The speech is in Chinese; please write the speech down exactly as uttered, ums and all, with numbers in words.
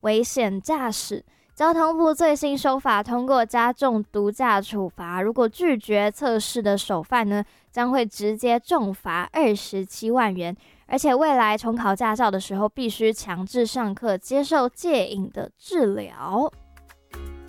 危险驾驶。交通部最新修法通过加重毒驾处罚，如果拒绝测试的首犯呢，将会直接重罚二十七万元。而且未来重考驾照的时候，必须强制上课接受戒瘾的治疗。